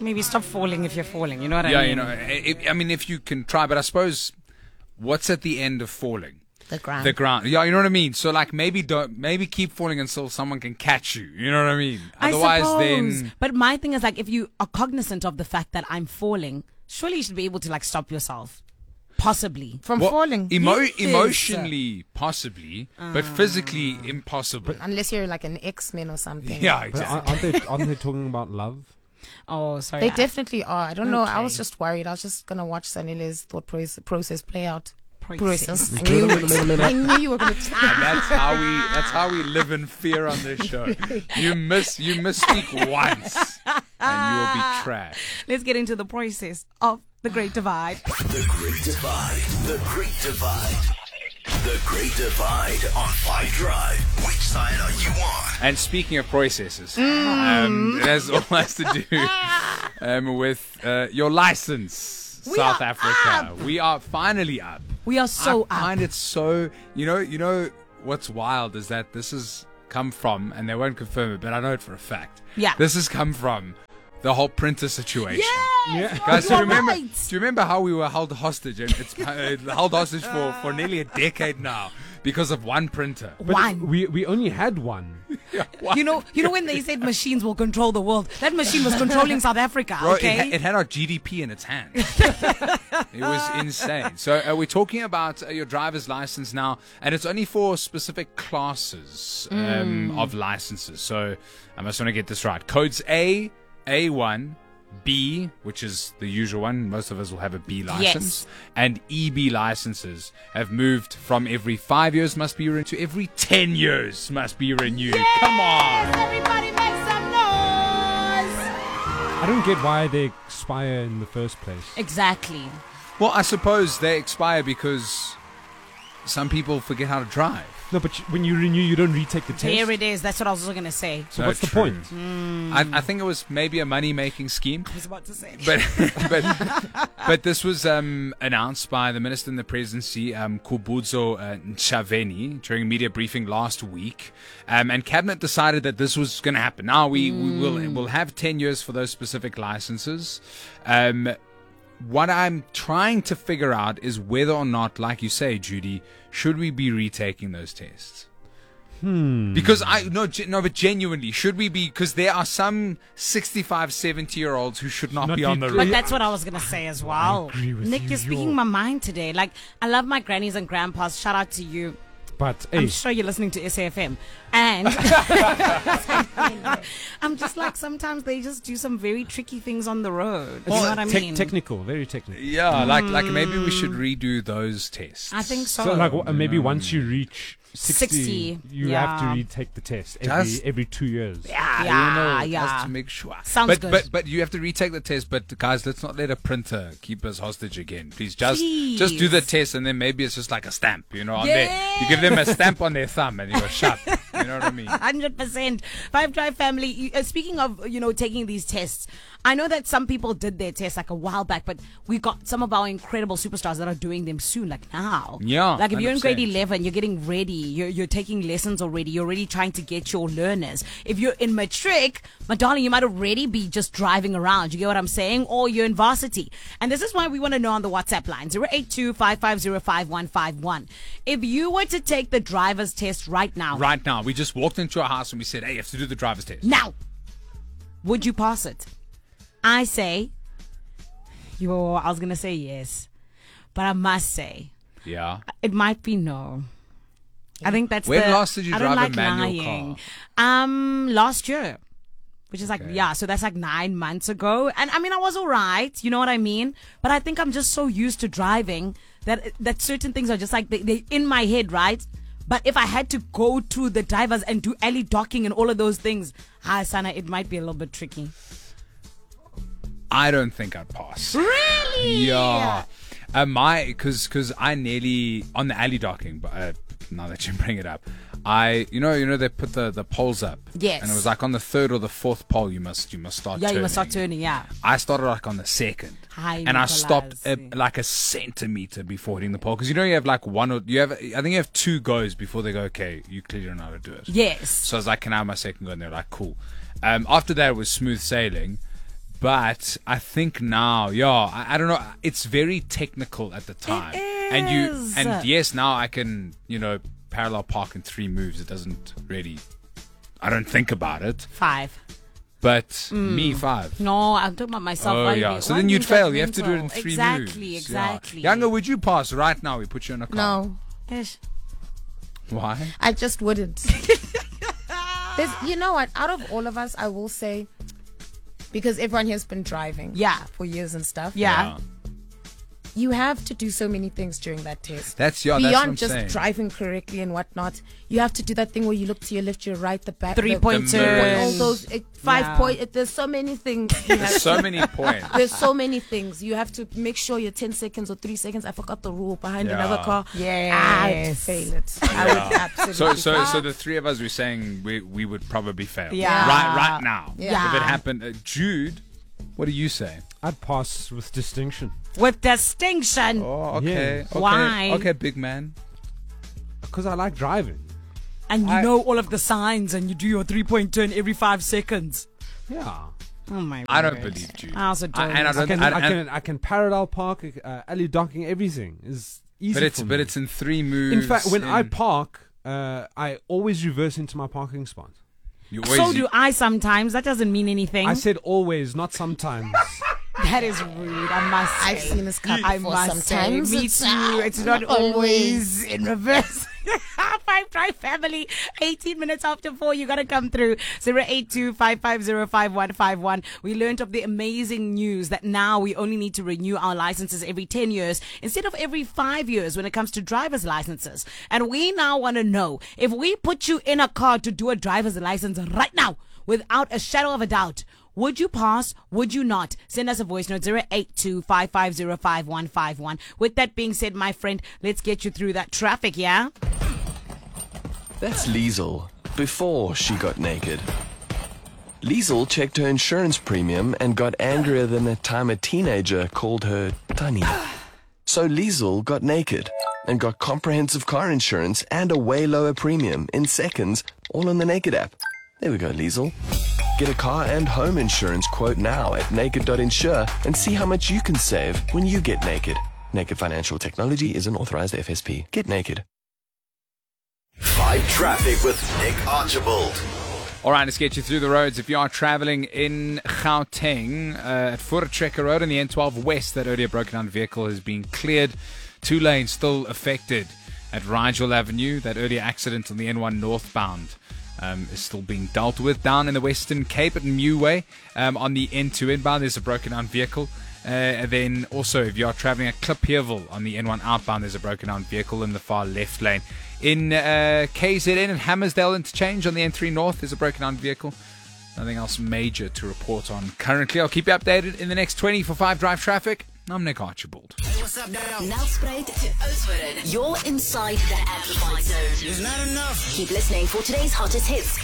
maybe stop falling if you're falling. You know what I Yeah, mean? you know, I mean, if you can try, but I suppose what's at the end of falling? The ground. The ground. Yeah, you know what I mean? So, like, maybe keep falling until someone can catch you. You know what I mean? Otherwise, I suppose. then. But my thing is, like, if you are cognizant of the fact that I'm falling, surely you should be able to, like, stop yourself. Possibly. From falling. Yes. Emotionally, possibly, but physically, impossible. Unless you're like an X-Men or something. Yeah, But exactly. aren't they talking about love? Oh, sorry. They definitely are. I don't know. I Okay. was just worried. I was just going to watch Sanile's thought process play out. Process. I knew you were going to And that's how we live in fear on this show. You misspeak once, and you will be trash. Let's get into the process of the Great Divide. The Great Divide. The Great Divide. The Great Divide on Five Drive. Which side are you on? And speaking of processes, it has all has to do with your license, South Africa. We are finally up. We are so I up. find it so. You know what's wild is that this has come from, and they won't confirm it, but I know it for a fact. Yeah. This has come from the whole printer situation. Yes! Guys, You're do right. you remember how we were held hostage? And it's held hostage for nearly a decade now because of one printer. One. We only had one. You know when they said machines will control the world, that machine was controlling South Africa, Bro, okay? it had our GDP in its hands. It was insane. So we're talking about your driver's license now, and it's only for specific classes of licenses. So I must want to get this right. Codes A, A1, B, which is the usual one. Most of us will have a B license. Yes. And EB licenses have moved from every 5 years must be renewed to every 10 years must be renewed. Come on. Everybody make some noise! I don't get why they expire in the first place. Exactly. Well, I suppose they expire because some people forget how to drive. No, but when you renew, you don't retake the test. There it is. That's what I was going to say. So No, what's the true. point? I think it was maybe a money-making scheme. I was about to say. But this was announced by the Minister in the Presidency, Kubuzo Nchaveni, during a media briefing last week. And Cabinet decided that this was going to happen. Now we'll have 10 years for those specific licenses. What I'm trying to figure out is whether or not, like you say, Judy, should we be retaking those tests? Because but genuinely, should we be? Because there are some 65, 70-year-olds who should not be on the But road. that's what I was going to say as well. agree with Nick, you. you're speaking my mind today. Like, I love my grannies and grandpas. Shout out to you. But I'm hey, sure you're listening to SAFM. And I'm just like, sometimes they just do some very tricky things on the road. You know what I mean? technical, very technical. Yeah, like maybe we should redo those tests. I think so. So like maybe once you reach 60, you have to yeah. retake the test Does- every 2 years. yeah. Just to make sure. Sounds good. But you have to retake the test. But guys, let's not let a printer keep us hostage again. Please, just do the test, and then maybe it's just like a stamp, on there. You give them a stamp on their thumb, and you're shut. You know what I mean? 100%. Five Drive family, speaking of, taking these tests, I know that some people did their tests like a while back, but we got some of our incredible superstars that are doing them soon, like now. Yeah, Like if you're in 100%. grade 11, you're getting ready, you're taking lessons already, you're already trying to get your learners. If you're in matric, my darling, you might already be just driving around, you get what I'm saying? Or you're in varsity. And this is why we want to know on the WhatsApp line, 082-550-5151. If you were to take the driver's test right now, Right now, we just walked into a house and we said, "Hey, you have to do the driver's test." now, would you pass it? I say, I was going to say yes, but I must say, Yeah. it might be no. I think that's When last did you I don't drive a like manual lying. car? Last year. Which is like, Okay. so that's like 9 months ago. And I mean, I was all right, you know what I mean? But I think I'm just so used to driving that certain things are just like, they in my head, right? But if I had to go to the drivers and do alley docking and all of those things, Sana, it might be a little bit tricky. I don't think I'd pass. Really? Yeah. Because I nearly, on the alley docking, but now that you bring it up, you know they put the poles up. Yes. And it was like on the third or the fourth pole you must start Yeah, turning. you must start turning, yeah. I started like on the second. Hi, and I stopped Nicholas. like a centimeter before hitting the pole. Because you have like I think you have 2 goes before they go, okay, you clearly don't know how to do it. Yes. So I was like, can I have my second go? And they're like, cool. After that, it was smooth sailing. But I think now, I don't know. It's very technical at the time, is. and yes, now I can parallel park in 3 moves. It doesn't really. I don't think about it. 5. But me 5. No, I'm talking about myself. Oh Why yeah. you- So why then you you'd fail. You have to do it in judgmental? 3 Exactly, moves. exactly. Yeah. Younger, would you pass right now? We put you in a car. No, Ish. Why? I just wouldn't. You know what? Out of all of us, I will say, because everyone here's been driving, Yeah. for years and stuff. Yeah. You have to do so many things during that test. That's what Beyond I'm just saying. driving correctly and whatnot, you have to do that thing where you look to your left, your right, the back, 3-point The mirrors. turn. all those 5 Yeah. point. There's so many things. You have There's so many points. There's so many things. You have to make sure you're 10 seconds or 3 seconds. I forgot the rule behind Yeah. another car. Yes. I'd fail it. I would absolutely So the 3 of us were saying we would probably fail. Yeah. Right now. Yeah. If it happened, Jude, what do you say? I'd pass with distinction. With distinction. Oh, okay. Okay. Why? Okay, big man. Because I like driving. And you know all of the signs and you do your 3-point turn every 5 seconds. Yeah. Oh my I don't word. believe Jude. I also don't. and I don't. I can parallel park, alley docking, everything is easy. But it's in 3 moves. in fact, when I park, I always reverse into my parking spot. you So always, do I sometimes. That doesn't mean anything. I said always, not sometimes. That is rude. I must say. I've seen this car I before must sometimes. say. Me It's, too. It's not always. always in reverse. 5 Drive family. 18 minutes after 4. You got to come through. 082-550-5151. We learned of the amazing news that now we only need to renew our licenses every 10 years instead of every 5 years when it comes to driver's licenses. And we now want to know, if we put you in a car to do a driver's license right now, without a shadow of a doubt, would you pass? Would you not? Send us a voice note, 082-550-5151. With that being said, my friend, let's get you through that traffic, yeah? That's Liesel, before she got naked. Liesel checked her insurance premium and got angrier than the time a teenager called her Tani. So Liesel got naked and got comprehensive car insurance and a way lower premium in seconds, all on the Naked app. There we go, Liesel. Get a car and home insurance quote now at naked.insure and see how much you can save when you get naked. Naked Financial Technology is an authorized FSP. Get naked. 5 Traffic with Nick Archibald. All right, let's get you through the roads. If you are traveling in Gauteng, at Voortrekker Road on the N12 West, that earlier broken down vehicle has been cleared. 2 lanes still affected at Rigel Avenue. That earlier accident on the N1 northbound is still being dealt with. Down in the Western Cape at Meway, on the N2 inbound, there's a broken down vehicle. And then also, if you are traveling at Kliphevel on the N1 outbound, there's a broken down vehicle in the far left lane. In KZN and Hammersdale interchange on the N3 North, there's a broken down vehicle. Nothing else major to report on currently. I'll keep you updated in the next 20 for 5 Drive Traffic. I'm Nick Archibald. What's up now? Nelspruit to Oudtshoorn. You're inside the amplified zone. It's not enough. Keep listening for today's hottest hits